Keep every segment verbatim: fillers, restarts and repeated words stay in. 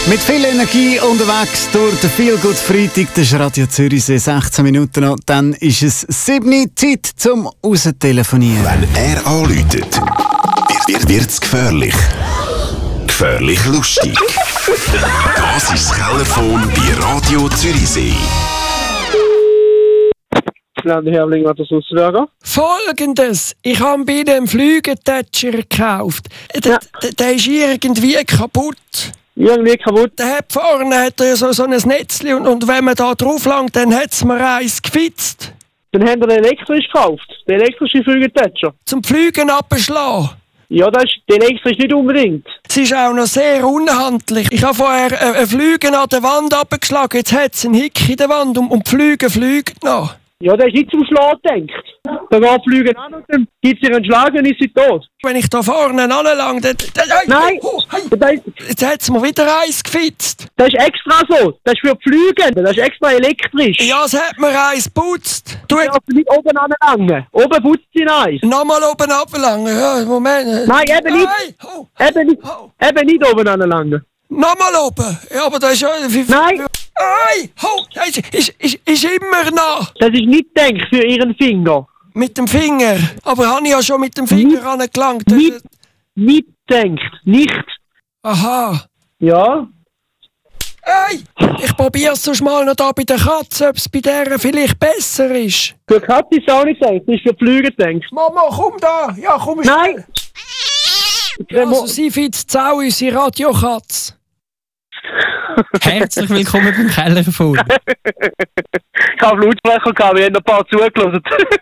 Mit viel Energie unterwegs durch den Feelgood Freitag. Das ist Radio Zürichsee, sechzehn Minuten noch. Dann ist es sieben Uhr, Zeit zum Raustelefonieren. Wenn er anläutet, wird es gefährlich. Gefährlich lustig. Das ist das Kellerphone bei Radio Zürichsee. Herrling, was das aussagen? Folgendes: Ich habe bei einem Flügeltätscher gekauft. Der, Ja. der, der ist irgendwie kaputt. Irgendwie kaputt. Der hat vorne hat er so, so ein Netzli und, und wenn man da drauf langt, dann hat es mir eins gefitzt. Dann haben wir den elektrisch gekauft. Den elektrischen Flügeltätscher. Zum Pflügen abschlagen. Ja, das ist, den elektrisch nicht unbedingt. Es ist auch noch sehr unhandlich. Ich habe vorher äh, ein Flügen an der Wand abgeschlagen, jetzt hat es einen Hick in der Wand und, und die Flüge fliegen noch. Ja, der ist nicht zum Schlagen gedacht. Da geht Flügen an und dann gibt es ihr einen Schlag und ist sie tot. Wenn ich da vorne anlange, dann... dann hey, Nein, oh, hey, das ist, jetzt hat es mir wieder eins gefitzt. das ist extra so. Das ist für die Flüge. Das ist extra elektrisch. Ja, es hat mir eins geputzt. Du Du jetzt darfst nicht oben anlangen. Oben putzt sie eins. nochmal oben ablangen. Ja, Moment. Nein, eben nicht. Hey, oh, Eben nicht, oh. eben nicht oben anlangen. Nochmal oben. Ja, aber das ist ja... Nein. Hey, oh, das ist, ist, ist, ist immer noch. Das ist nicht gedacht für ihren Finger. Mit dem Finger. Aber habe ich ja schon mit dem Finger angelangt. Das- Nicht, nicht gedacht. Nicht. Aha. Ja. Hey, ich probiere es sonst mal noch da bei der Katze, ob es bei der vielleicht besser ist. Für die Katze ist auch nicht gedacht. Das ist für die Flüge gedacht. Mama, komm da. Ja, komm. Nein. Also, sie fitzt auch unsere Radiokatze. Herzlich willkommen beim Kellerphone. Ich habe Lautsprecher gehabt, wir haben ein paar zugelassen.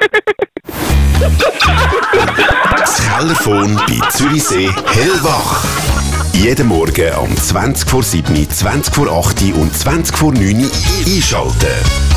Das Kellerphone bei Zürichsee hellwach. Jeden Morgen um zwanzig vor sieben, zwanzig vor acht und zwanzig vor neun einschalten.